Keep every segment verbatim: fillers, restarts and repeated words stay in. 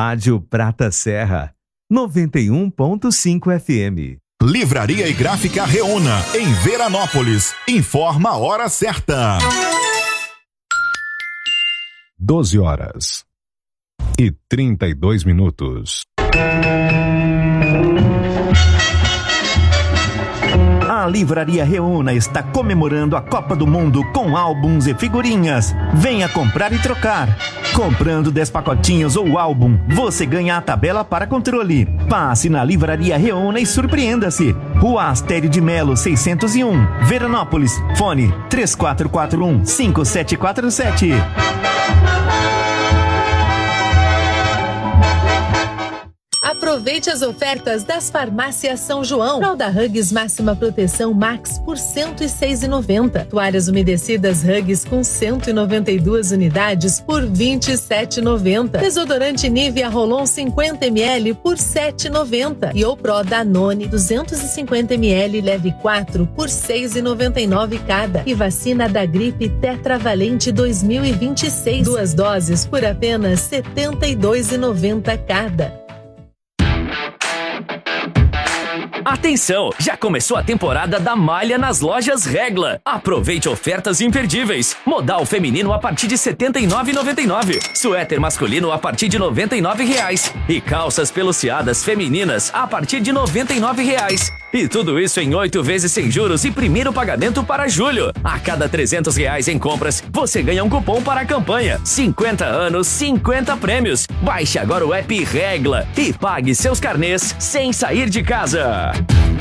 Rádio Prata Serra, noventa e um ponto cinco F M. Livraria e Gráfica Reúna, em Veranópolis. Informa a hora certa. doze horas e trinta e dois minutos. A Livraria Reúna está comemorando a Copa do Mundo com álbuns e figurinhas. Venha comprar e trocar. Comprando dez pacotinhos ou álbum, você ganha a tabela para controle. Passe na Livraria Reúna e surpreenda-se. Rua Astério de Melo, seiscentos e um, Veranópolis. Fone três quatro quatro um, cinco sete quatro sete. Aproveite as ofertas das farmácias São João. Fralda Huggies Máxima Proteção Max por cento e seis reais e noventa centavos. Toalhas umedecidas Huggies com cento e noventa e duas unidades por vinte e sete reais e noventa centavos. Desodorante Nivea Rolon cinquenta mililitros por sete reais e noventa centavos. E o Pro Danone duzentos e cinquenta mililitros leve quatro por seis reais e noventa e nove centavos cada. E vacina da gripe Tetravalente dois mil e vinte e seis. Duas doses por apenas setenta e dois reais e noventa centavos cada. Atenção, já começou a temporada da malha nas lojas Regla. Aproveite ofertas imperdíveis. Modal feminino a partir de setenta e nove reais e noventa e nove centavos. Suéter masculino a partir de noventa e nove reais. E calças peluciadas femininas a partir de noventa e nove reais. E tudo isso em oito vezes sem juros e primeiro pagamento para julho. A cada trezentos reais em compras, você ganha um cupom para a campanha. cinquenta anos, cinquenta prêmios. Baixe agora o app Regla e pague seus carnês sem sair de casa.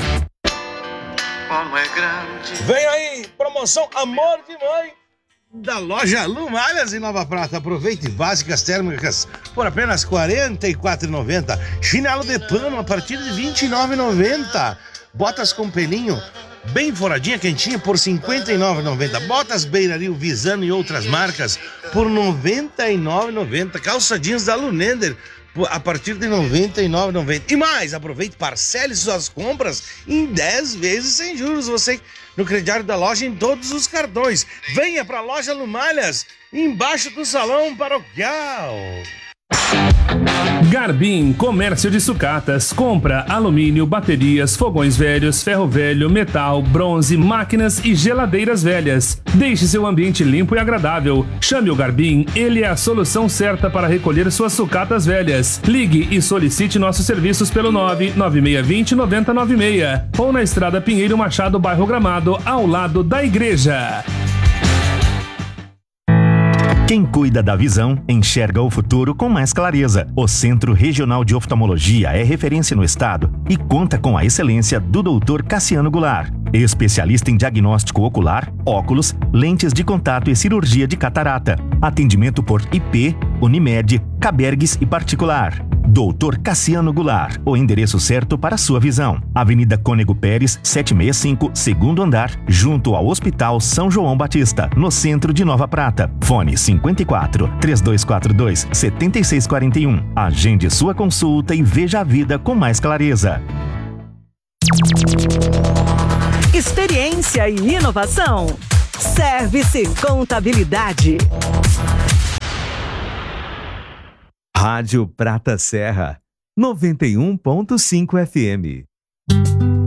Como é grande. Vem aí, promoção Amor de Mãe da loja Lu Malhas em Nova Prata. Aproveite básicas térmicas por apenas quarenta e quatro reais e noventa centavos. Chinelo de pano a partir de vinte e nove reais e noventa centavos. Botas com pelinho bem foradinha, quentinha por cinquenta e nove reais e noventa centavos. Botas Beira-Rio, Visano e outras marcas por noventa e nove reais e noventa centavos. Calça jeans da Lunender a partir de noventa e nove reais e noventa centavos. E mais, aproveite, parcele suas compras em dez vezes sem juros. Você no crediário da loja em todos os cartões. Venha para a loja Lumalhas, embaixo do salão paroquial. Garbim Comércio de Sucatas. Compra alumínio, baterias, fogões velhos, ferro velho, metal, bronze, máquinas e geladeiras velhas. Deixe seu ambiente limpo e agradável. Chame o Garbim, ele é a solução certa para recolher suas sucatas velhas. Ligue e solicite nossos serviços pelo nove nove seis dois zero nove zero nove seis ou na Estrada Pinheiro Machado, bairro Gramado, ao lado da igreja. Quem cuida da visão, enxerga o futuro com mais clareza. O Centro Regional de Oftalmologia é referência no estado e conta com a excelência do doutor Cassiano Goulart, especialista em diagnóstico ocular, óculos, lentes de contato e cirurgia de catarata. Atendimento por I P, Unimed, Cabergues e particular. doutor Cassiano Goulart, o endereço certo para a sua visão. Avenida Cônego Pérez, setecentos e sessenta e cinco, segundo andar, junto ao Hospital São João Batista, no centro de Nova Prata. Fone cinquenta e quatro, três dois quatro dois, sete seis quatro um. Agende sua consulta e veja a vida com mais clareza. Experiência e inovação. Service Contabilidade. Rádio Prata Serra, noventa e um ponto cinco F M.